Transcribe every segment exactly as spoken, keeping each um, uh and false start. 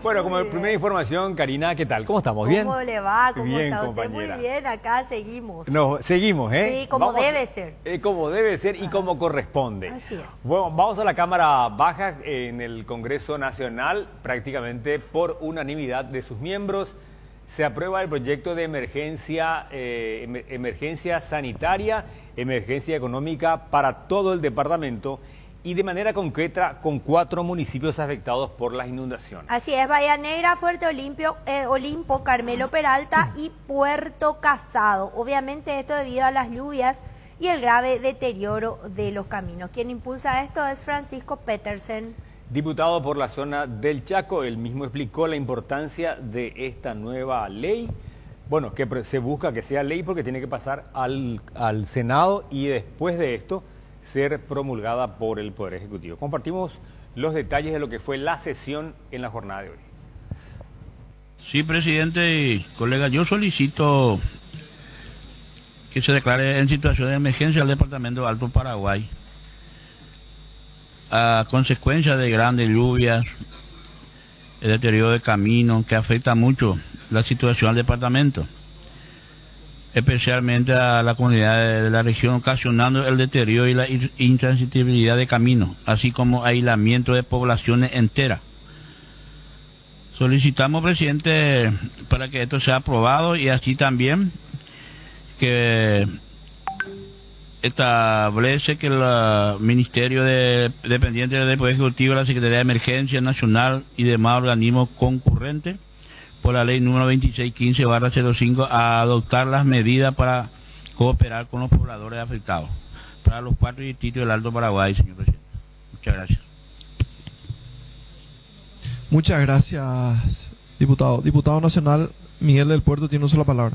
Bueno, como primera información, Karina, ¿qué tal? ¿Cómo estamos? ¿Bien? ¿Cómo le va? ¿Cómo bien, está usted? compañera. Muy bien, acá seguimos. No, seguimos, ¿eh? Sí, como Vamos, debe ser. Eh, como debe ser y como corresponde. Así es. Bueno, vamos a la Cámara Baja en el Congreso Nacional, prácticamente por unanimidad de sus miembros. Se aprueba el proyecto de emergencia, eh, em- emergencia sanitaria, emergencia económica para todo el departamento y de manera concreta con cuatro municipios afectados por las inundaciones. Así es, Bahía Negra, Fuerte Olimpio, eh, Olimpo, Carmelo Peralta y Puerto Casado. Obviamente esto debido a las lluvias y el grave deterioro de los caminos. Quien impulsa esto es Francisco Petersen. Diputado por la zona del Chaco, él mismo explicó la importancia de esta nueva ley. Bueno, que se busca que sea ley porque tiene que pasar al, al Senado y después de esto ser promulgada por el Poder Ejecutivo. Compartimos los detalles de lo que fue la sesión en la jornada de hoy. Sí, presidente y colega, yo solicito que se declare en situación de emergencia el departamento de Alto Paraguay a consecuencia de grandes lluvias, el deterioro de caminos que afecta mucho la situación al departamento, especialmente a la comunidad de la región, ocasionando el deterioro y la intransitabilidad de caminos, así como aislamiento de poblaciones enteras. Solicitamos, presidente, para que esto sea aprobado y así también que establece que el Ministerio de, dependiente del Poder Ejecutivo, la Secretaría de Emergencia Nacional y demás organismos concurrentes por la ley número veintiséis quince barra cero cinco a adoptar las medidas para cooperar con los pobladores afectados para los cuatro distritos del Alto Paraguay, señor presidente. Muchas gracias. Muchas gracias, diputado. Diputado nacional Miguel del Puerto tiene uso la palabra.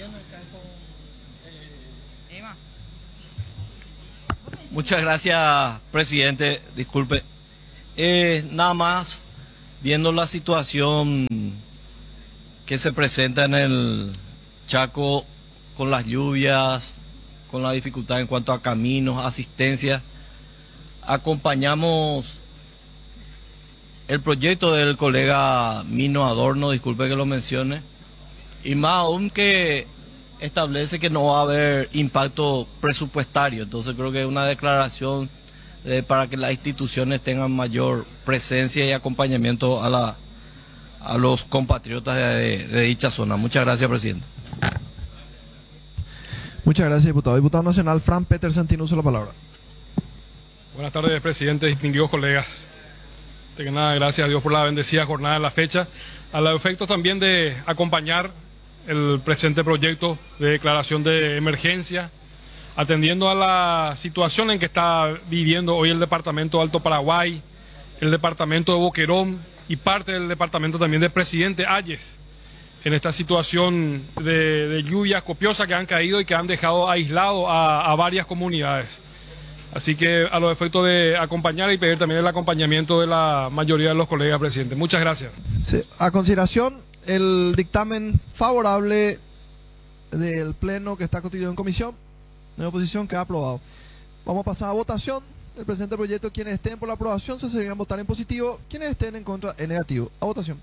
Muchas gracias, presidente. Disculpe. Eh, nada más, viendo la situación que se presenta en el Chaco con las lluvias, con la dificultad en cuanto a caminos, asistencia, acompañamos el proyecto del colega Mino Adorno, disculpe que lo mencione, y más aún que establece que no va a haber impacto presupuestario. Entonces creo que es una declaración eh, para que las instituciones tengan mayor presencia y acompañamiento a, la, a los compatriotas de, de, de dicha zona. Muchas gracias, presidente. Muchas gracias, diputado. Diputado nacional Fran Petersen tiene uso la palabra. Buenas tardes, presidente, distinguidos colegas. De que nada, gracias a Dios por la bendecida jornada de la fecha. A los efectos también de acompañar el presente proyecto de declaración de emergencia, atendiendo a la situación en que está viviendo hoy el departamento de Alto Paraguay, el departamento de Boquerón y parte del departamento también del presidente Ayes, en esta situación de, de lluvias copiosas que han caído y que han dejado aislado a, a varias comunidades. Así que a los efectos de acompañar y pedir también el acompañamiento de la mayoría de los colegas, presidente. Muchas gracias. Sí, a consideración, el dictamen favorable del Pleno que está constituido en comisión, en oposición, queda aprobado. Vamos a pasar a votación. El presente proyecto, quienes estén por la aprobación se seguirán votar en positivo, quienes estén en contra en negativo. A votación.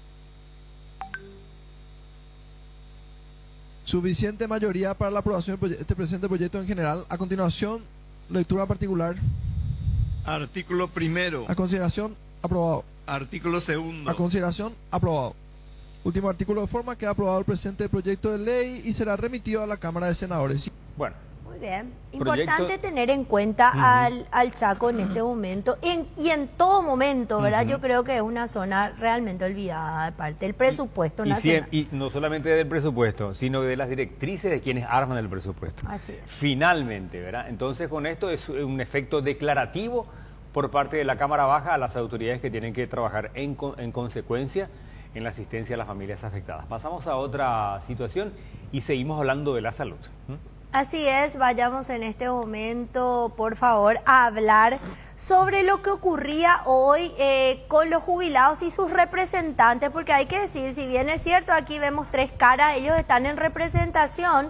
Suficiente mayoría para la aprobación de este presente proyecto en general. A continuación, lectura particular. Artículo primero. A consideración, aprobado. Artículo segundo. A consideración, aprobado. Último artículo de forma, queda aprobado el presente proyecto de ley y será remitido a la Cámara de Senadores. Bueno. Muy bien. Proyecto... Importante tener en cuenta uh-huh. al, al Chaco en este momento en, y en todo momento, ¿verdad? Uh-huh. Yo creo que es una zona realmente olvidada de parte del presupuesto y, y nacional. Si, y no solamente del presupuesto, sino de las directrices de quienes arman el presupuesto. Así es. Finalmente, ¿verdad? Entonces con esto es un efecto declarativo por parte de la Cámara Baja a las autoridades que tienen que trabajar en, en consecuencia en la asistencia a las familias afectadas. Pasamos a otra situación y seguimos hablando de la salud. ¿Mm? Así es, vayamos en este momento, por favor, a hablar sobre lo que ocurría hoy eh, con los jubilados y sus representantes, porque hay que decir, si bien es cierto, aquí vemos tres caras, ellos están en representación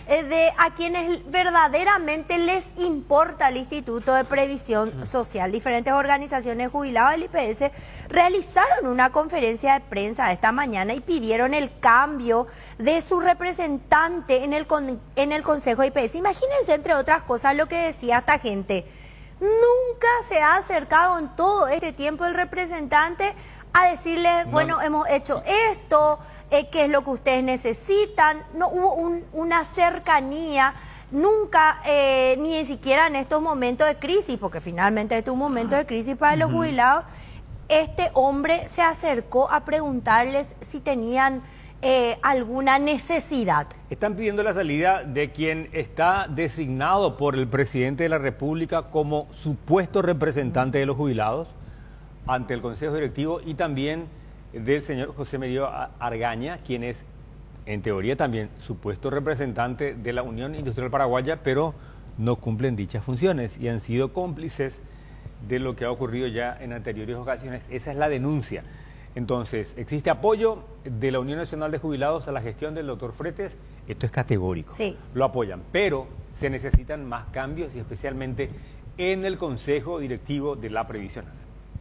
eh, de a quienes verdaderamente les importa el Instituto de Previsión Social. Diferentes organizaciones jubiladas del I P S realizaron una conferencia de prensa esta mañana y pidieron el cambio de su representante en el, con, en el Consejo de I P S. Imagínense, entre otras cosas, lo que decía esta gente. Nunca se ha acercado en todo este tiempo el representante a decirles, no, bueno, hemos hecho esto, eh, qué es lo que ustedes necesitan. No hubo un, una cercanía, nunca, eh, ni siquiera en estos momentos de crisis, porque finalmente este es un momento de crisis para los jubilados. Este hombre se acercó a preguntarles si tenían eh, alguna necesidad. Están pidiendo la salida de quien está designado por el presidente de la República como supuesto representante de los jubilados ante el Consejo Directivo, y también del señor José Medio Argaña, quien es en teoría también supuesto representante de la Unión Industrial Paraguaya, pero no cumplen dichas funciones y han sido cómplices de lo que ha ocurrido ya en anteriores ocasiones. Esa es la denuncia. Entonces, existe apoyo de la Unión Nacional de Jubilados a la gestión del doctor Fretes. Esto es categórico. Sí. Lo apoyan, pero se necesitan más cambios, y especialmente en el Consejo Directivo de la Previsional.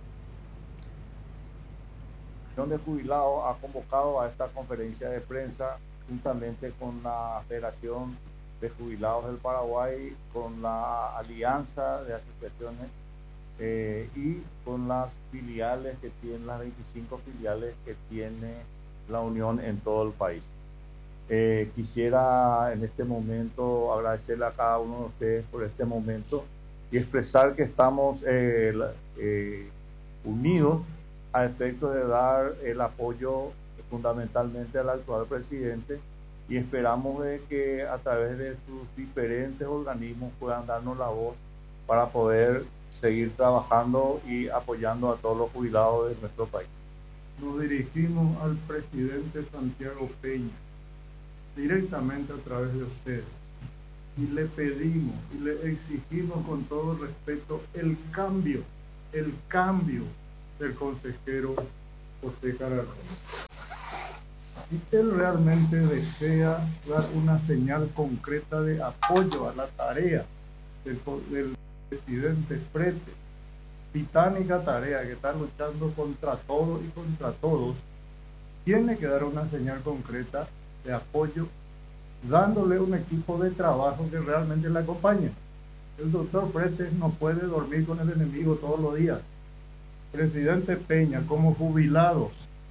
La Unión de Jubilados ha convocado a esta conferencia de prensa juntamente con la Federación de Jubilados del Paraguay, con la Alianza de Asociaciones eh, y con las filiales que tienen, las veinticinco filiales que tiene la Unión en todo el país. Eh, quisiera en este momento agradecerle a cada uno de ustedes por este momento y expresar que estamos eh, eh, unidos a efecto de dar el apoyo fundamentalmente al actual presidente, y esperamos de que a través de sus diferentes organismos puedan darnos la voz para poder seguir trabajando y apoyando a todos los jubilados de nuestro país. Nos dirigimos al presidente Santiago Peña directamente a través de ustedes y le pedimos y le exigimos con todo respeto el cambio, el cambio del consejero José Jara Roja. Si él realmente desea dar una señal concreta de apoyo a la tarea del, del presidente Fretes, titánica tarea que está luchando contra todo y contra todos, tiene que dar una señal concreta de apoyo, dándole un equipo de trabajo que realmente le acompañe. El doctor Fretes no puede dormir con el enemigo todos los días. Presidente Peña, como jubilados,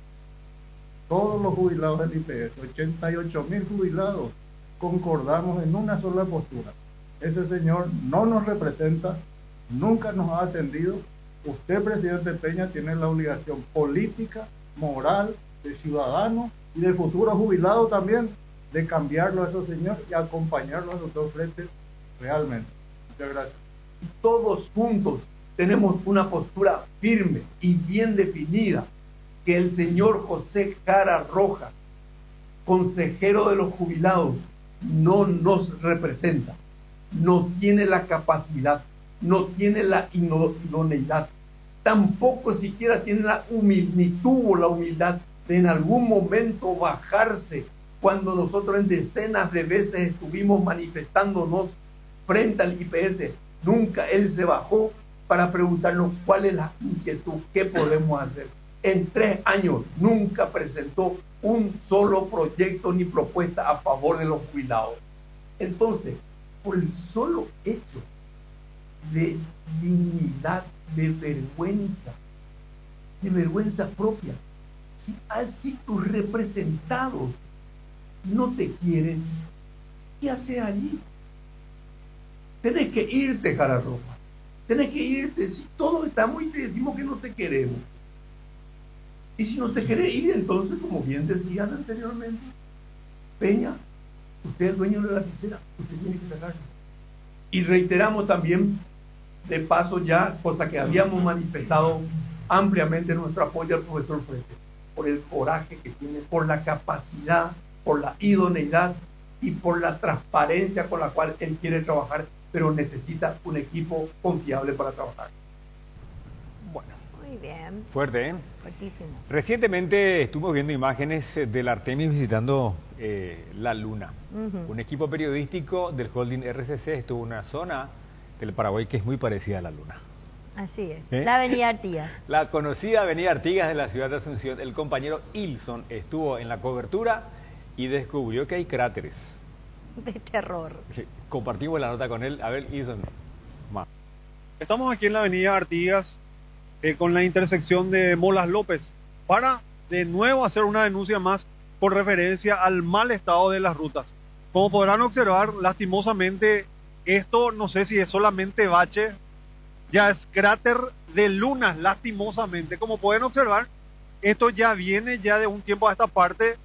todos los jubilados del I P S, ochenta y ocho mil jubilados, concordamos en una sola postura. Ese señor no nos representa, nunca nos ha atendido. Usted, presidente Peña, tiene la obligación política, moral, de ciudadano y de futuro jubilado también, de cambiarlo a ese señor y acompañarlo al doctor Fretes realmente. Muchas gracias. Todos juntos tenemos una postura firme y bien definida, que el señor José Jara Roja, consejero de los jubilados, no nos representa, no tiene la capacidad, no tiene la idoneidad, tampoco siquiera tiene la humildad, ni tuvo la humildad de en algún momento bajarse cuando nosotros en decenas de veces estuvimos manifestándonos frente al I P S. Nunca él se bajó para preguntarnos cuál es la inquietud, qué podemos hacer. En tres años nunca presentó un solo proyecto ni propuesta a favor de los jubilados. Entonces, por el solo hecho de dignidad, de vergüenza, de vergüenza propia, si así tus representados no te quieren, ¿qué haces allí? Tenés que irte, Jara Roja. Tenés que irte. Si todos estamos y te decimos que no te queremos. Y si no te querés ir, entonces, como bien decían anteriormente, Peña, usted es dueño de la lapicera, usted tiene que sacarlo. Y reiteramos también, de paso ya, cosa que habíamos manifestado ampliamente nuestro apoyo al profesor Fretes, por el coraje que tiene, por la capacidad, por la idoneidad y por la transparencia con la cual él quiere trabajar, pero necesita un equipo confiable para trabajar. Bueno. Muy bien. Fuerte, ¿eh? Fuertísimo. Recientemente estuvimos viendo imágenes del Artemis visitando eh, la Luna. Ujú. Un equipo periodístico del holding R C C estuvo en una zona del Paraguay que es muy parecida a la Luna. Así es. ¿Eh? La avenida Artigas. La conocida avenida Artigas de la ciudad de Asunción. El compañero Ilson estuvo en la cobertura y descubrió que hay cráteres. De terror. Compartimos la nota con él. A ver, Ilson. Va. Estamos aquí en la avenida Artigas eh, con la intersección de Molas López para de nuevo hacer una denuncia más por referencia al mal estado de las rutas. Como podrán observar, lastimosamente, esto no sé si es solamente bache, ya es cráter de lunas, lastimosamente. Como pueden observar, esto ya viene ya de un tiempo a esta parte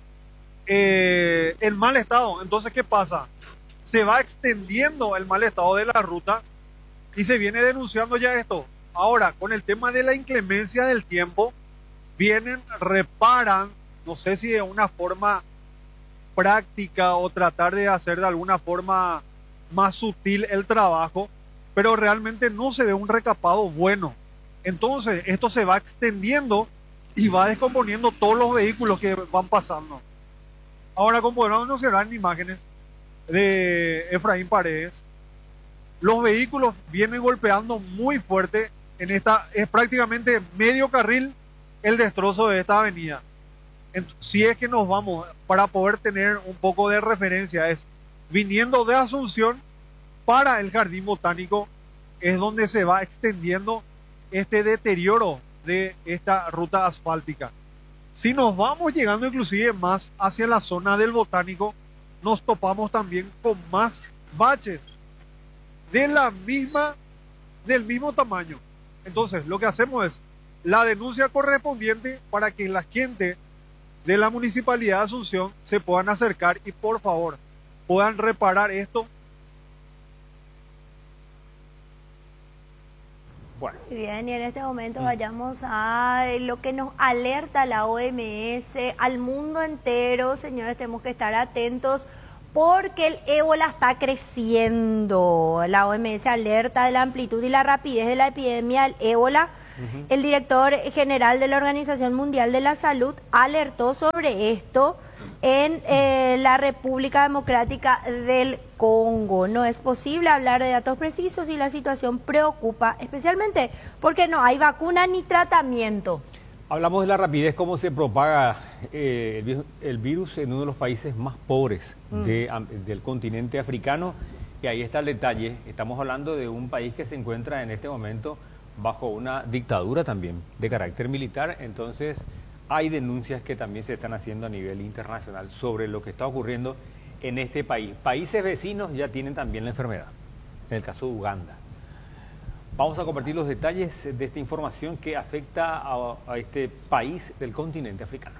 eh, en mal estado. Entonces, ¿qué pasa? Se va extendiendo el mal estado de la ruta y se viene denunciando ya esto. Ahora, con el tema de la inclemencia del tiempo, vienen, reparan, no sé si de una forma práctica o tratar de hacer de alguna forma más sutil el trabajo, pero realmente no se ve un recapado bueno. Entonces, esto se va extendiendo y va descomponiendo todos los vehículos que van pasando. Ahora, como podrán observar en imágenes de Efraín Paredes, los vehículos vienen golpeando muy fuerte en esta, es prácticamente medio carril el destrozo de esta avenida. Entonces, si es que nos vamos, para poder tener un poco de referencia, es viniendo de Asunción para el Jardín Botánico, es donde se va extendiendo este deterioro de esta ruta asfáltica. Si nos vamos llegando inclusive más hacia la zona del Botánico, nos topamos también con más baches de la misma, del mismo tamaño. Entonces, lo que hacemos es la denuncia correspondiente para que la gente de la Municipalidad de Asunción se puedan acercar y por favor puedan reparar esto. Bueno. Bien, y en este momento vayamos a lo que nos alerta la O M S, al mundo entero. Señores, tenemos que estar atentos porque el ébola está creciendo. La O M S alerta de la amplitud y la rapidez de la epidemia del ébola. Uh-huh. El director general de la Organización Mundial de la Salud alertó sobre esto en eh, la República Democrática del Congo. No es posible hablar de datos precisos y la situación preocupa, especialmente porque no hay vacuna ni tratamiento. Hablamos de la rapidez, cómo se propaga eh, el, virus, el virus en uno de los países más pobres mm. de, del continente africano. Y ahí está el detalle. Estamos hablando de un país que se encuentra en este momento bajo una dictadura también de carácter militar. Entonces hay denuncias que también se están haciendo a nivel internacional sobre lo que está ocurriendo en este país. Países vecinos ya tienen también la enfermedad, en el caso de Uganda. Vamos a compartir los detalles de esta información que afecta a, a este país del continente africano.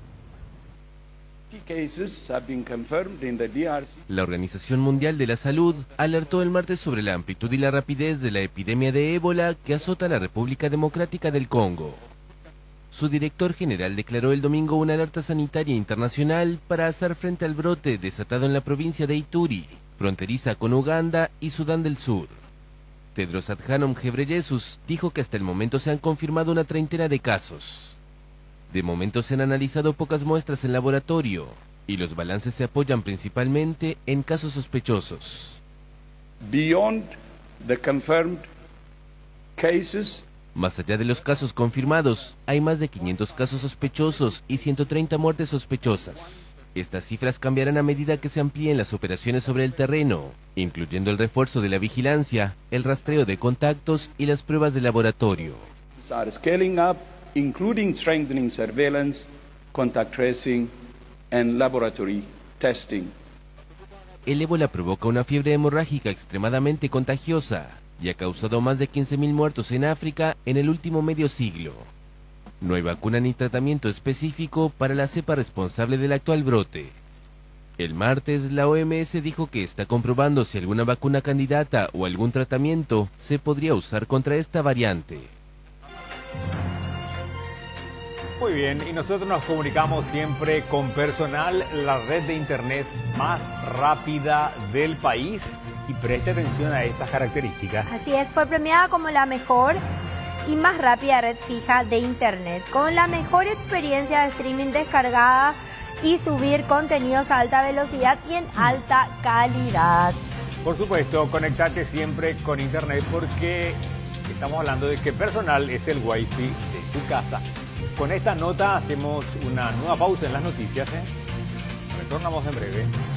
La Organización Mundial de la Salud alertó el martes sobre la amplitud y la rapidez de la epidemia de ébola que azota la República Democrática del Congo. Su director general declaró el domingo una alerta sanitaria internacional para hacer frente al brote desatado en la provincia de Ituri, fronteriza con Uganda y Sudán del Sur. Tedros Adhanom Ghebreyesus dijo que hasta el momento se han confirmado una treintena de casos. De momento se han analizado pocas muestras en laboratorio y los balances se apoyan principalmente en casos sospechosos. Beyond the confirmed cases, más allá de los casos confirmados, hay más de quinientos casos sospechosos y ciento treinta muertes sospechosas. Estas cifras cambiarán a medida que se amplíen las operaciones sobre el terreno, incluyendo el refuerzo de la vigilancia, el rastreo de contactos y las pruebas de laboratorio. Are scaling up, including strengthening surveillance, contact tracing and laboratory testing. El ébola provoca una fiebre hemorrágica extremadamente contagiosa y ha causado más de quince mil muertos en África en el último medio siglo. No hay vacuna ni tratamiento específico para la cepa responsable del actual brote. El martes, la O M S dijo que está comprobando si alguna vacuna candidata o algún tratamiento se podría usar contra esta variante. Muy bien, y nosotros nos comunicamos siempre con Personal, la red de internet más rápida del país. Y preste atención a estas características. Así es, fue premiada como la mejor y más rápida red fija de internet, con la mejor experiencia de streaming descargada y subir contenidos a alta velocidad y en alta calidad. Por supuesto, conectate siempre con internet porque estamos hablando de que personal es el wifi de tu casa. Con esta nota hacemos una nueva pausa en las noticias, ¿eh? Retornamos en breve.